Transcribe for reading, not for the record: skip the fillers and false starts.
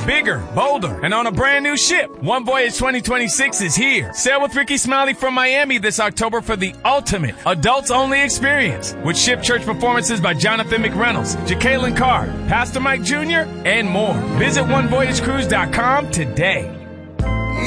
bigger, bolder, and on a brand new ship. One Voyage 2026 is here. Sail with Ricky Smiley from Miami this October for the ultimate adults-only experience with ship church performances by Jonathan McReynolds, Jacqueline Carr, Pastor Mike Jr., and more. Visit OneVoyageCruise.com today.